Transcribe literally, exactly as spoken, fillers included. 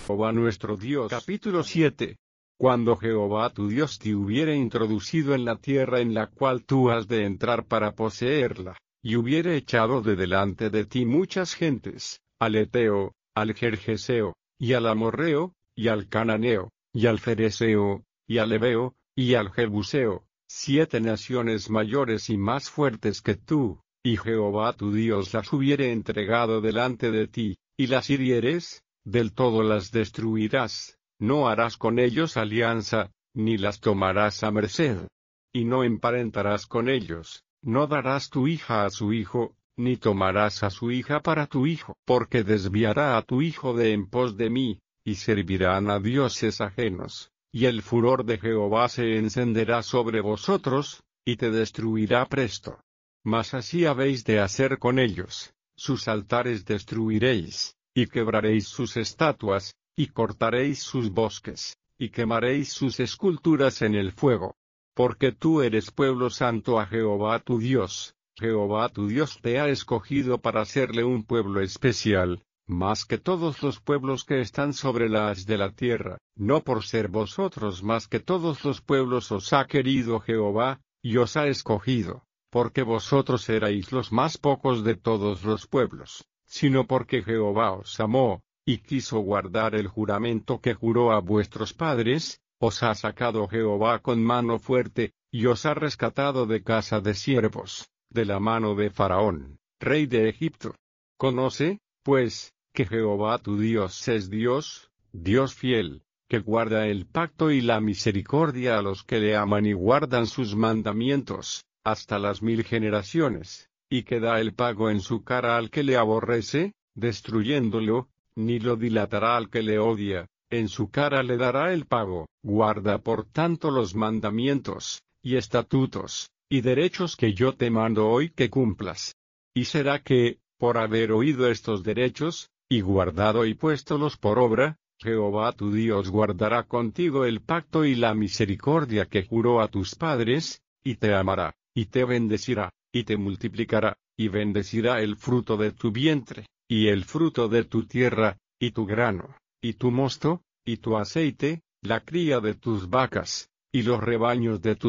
Jehová nuestro Dios. Capítulo siete. Cuando Jehová tu Dios te hubiere introducido en la tierra en la cual tú has de entrar para poseerla, y hubiere echado de delante de ti muchas gentes, al Eteo, al Gergeseo, y al Amorreo, y al Cananeo, y al Fereseo, y al Heveo, y al Jebuseo, siete naciones mayores y más fuertes que tú, y Jehová tu Dios las hubiere entregado delante de ti, y las hirieres, del todo las destruirás, no harás con ellos alianza, ni las tomarás a merced, y no emparentarás con ellos, no darás tu hija a su hijo, ni tomarás a su hija para tu hijo, porque desviará a tu hijo de en pos de mí, y servirán a dioses ajenos, y el furor de Jehová se encenderá sobre vosotros, y te destruirá presto. Mas así habéis de hacer con ellos, sus altares destruiréis, y quebraréis sus estatuas, y cortaréis sus bosques, y quemaréis sus esculturas en el fuego. Porque tú eres pueblo santo a Jehová tu Dios, Jehová tu Dios te ha escogido para serle un pueblo especial, más que todos los pueblos que están sobre la haz de la tierra, no por ser vosotros más que todos los pueblos os ha querido Jehová, y os ha escogido, porque vosotros erais los más pocos de todos los pueblos, sino porque Jehová os amó, y quiso guardar el juramento que juró a vuestros padres, os ha sacado Jehová con mano fuerte, y os ha rescatado de casa de siervos, de la mano de Faraón, rey de Egipto. Conoce, pues, que Jehová tu Dios es Dios, Dios fiel, que guarda el pacto y la misericordia a los que le aman y guardan sus mandamientos, hasta las mil generaciones, y que da el pago en su cara al que le aborrece, destruyéndolo, ni lo dilatará al que le odia, en su cara le dará el pago. Guarda por tanto los mandamientos, y estatutos, y derechos que yo te mando hoy que cumplas. Y será que, por haber oído estos derechos, y guardado y puéstolos por obra, Jehová tu Dios guardará contigo el pacto y la misericordia que juró a tus padres, y te amará, y te bendecirá, y te multiplicará, y bendecirá el fruto de tu vientre, y el fruto de tu tierra, y tu grano, y tu mosto, y tu aceite, la cría de tus vacas, y los rebaños de tus